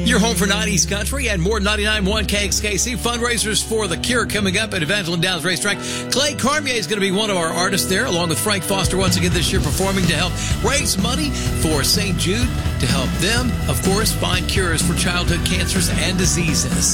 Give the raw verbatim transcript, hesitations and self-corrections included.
Your home for nineties country and more ninety-nine point one K X K C fundraisers for the Cure coming up at Evangeline Downs Racetrack. Clay Cormier is going to be one of our artists there, along with Frank Foster once again this year performing to help raise money for Saint Jude to help them, of course, find cures for childhood cancers and diseases.